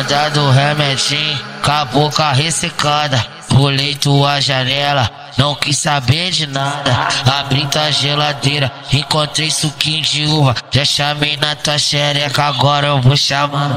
Safada do remedinho, com a boca ressecada. Pulei tua janela, não quis saber de nada. Abri tua geladeira, encontrei suquinho de uva. Já chamei na tua xereca, agora eu vou chamando.